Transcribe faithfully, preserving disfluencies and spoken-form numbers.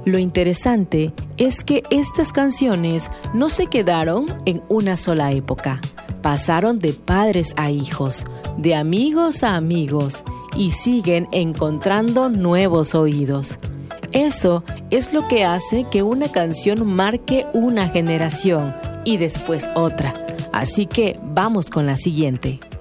Lo interesante es que estas canciones no se quedaron en una sola época. Pasaron de padres a hijos, de amigos a amigos y siguen encontrando nuevos oídos. Eso es lo que hace que una canción marque una generación y después otra. Así que vamos con la siguiente.